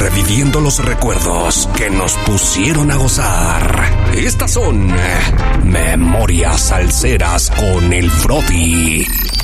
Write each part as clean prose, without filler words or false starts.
reviviendo los recuerdos que nos pusieron a gozar. Estas son Memorias Salseras con el Froti.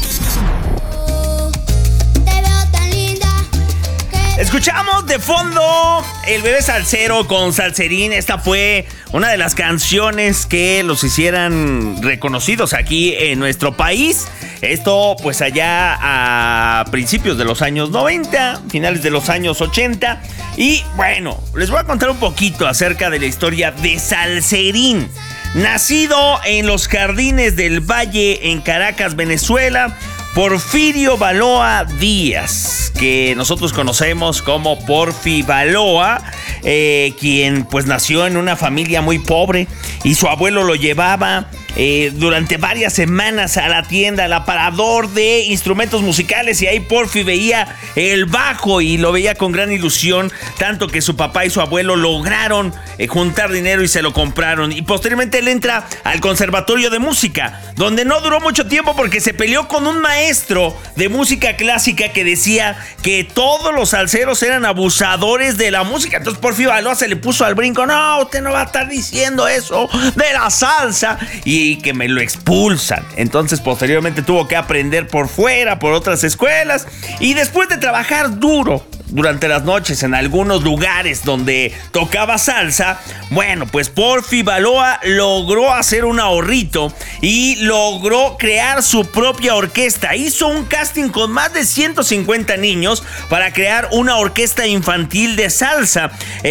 Escuchamos de fondo El Bebé Salsero con Salserín. Esta fue una de las canciones que los hicieran reconocidos aquí en nuestro país. Esto pues allá a principios de los años 90, finales de los años 80. Y bueno, les voy a contar un poquito acerca de la historia de Salserín. Nacido en los Jardines del Valle en Caracas, Venezuela, Porfirio Baloa Díaz, que nosotros conocemos como Porfi Baloa, quien pues nació en una familia muy pobre y su abuelo lo llevaba durante varias semanas a la tienda, al aparador de instrumentos musicales, y ahí Porfi veía el bajo y lo veía con gran ilusión, tanto que su papá y su abuelo lograron juntar dinero y se lo compraron. Y posteriormente él entra al Conservatorio de Música, donde no duró mucho tiempo porque se peleó con un maestro de música clásica que decía que todos los salseros eran abusadores de la música. Entonces Porfi Baloa se le puso al brinco: no, usted no va a estar diciendo eso de la salsa, y que me lo expulsan. Entonces posteriormente tuvo que aprender por fuera, por otras escuelas, y después de trabajar duro durante las noches en algunos lugares donde tocaba salsa, bueno, pues Porfi Baloa logró hacer un ahorrito y logró crear su propia orquesta. Hizo un casting con más de 150 niños para crear una orquesta infantil de salsa,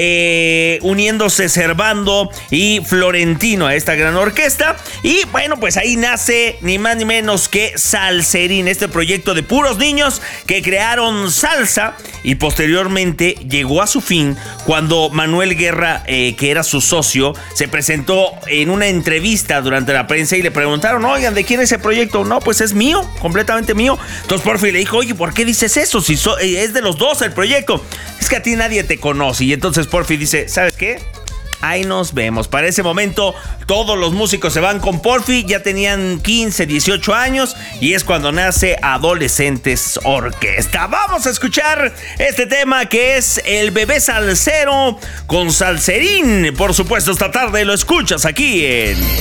uniéndose Servando y Florentino a esta gran orquesta. Y bueno, pues ahí nace ni más ni menos que Salserín, este proyecto de puros niños que crearon salsa, y posteriormente llegó a su fin cuando Manuel Guerra, que era su socio, se presentó en una entrevista durante la prensa y le preguntaron: oigan, ¿de quién es ese proyecto? No, pues es mío, completamente mío. Entonces Porfi le dijo: oye, ¿por qué dices eso? Si es de los dos el proyecto. Es que a ti nadie te conoce. Y entonces Porfi dice: ¿sabes qué? Ahí nos vemos. Para ese momento todos los músicos se van con Porfi, ya tenían 15, 18 años, y es cuando nace Adolescentes Orquesta. Vamos a escuchar este tema que es El Bebé Salsero con Salserín. Por supuesto, esta tarde lo escuchas aquí en